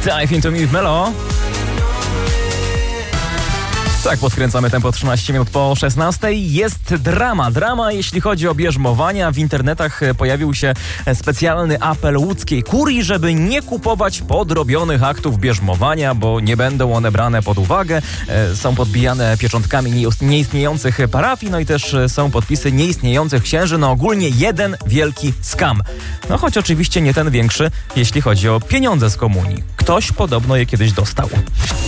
Dive Into Me w Melo. Tak, podkręcamy tempo 13 minut po 16. Jest drama, jeśli chodzi o bierzmowania. W internetach pojawił się specjalny apel łódzkiej kurii, żeby nie kupować podrobionych aktów bierzmowania, bo nie będą one brane pod uwagę. Są podbijane pieczątkami nieistniejących parafii, no i też są podpisy nieistniejących księży. No ogólnie jeden wielki skam. No choć oczywiście nie ten większy, jeśli chodzi o pieniądze z komunii. Ktoś podobno je kiedyś dostał.